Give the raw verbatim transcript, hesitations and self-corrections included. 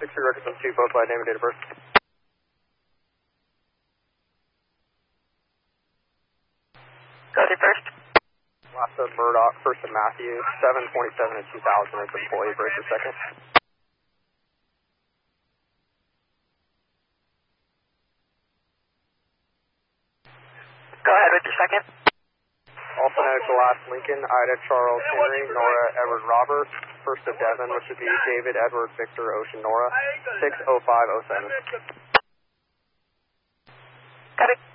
six three records on two, both by name and date of birth. Go to first. Last of Murdoch, first of Matthew, seven twenty-seven and two thousand as employee, brace for second. Go ahead with your second. Alphanetic Glass Lincoln, Ida Charles Henry, Nora Edward Robert, first of Devon, which would be David Edward Victor Ocean Nora, six oh five oh seven. Got it.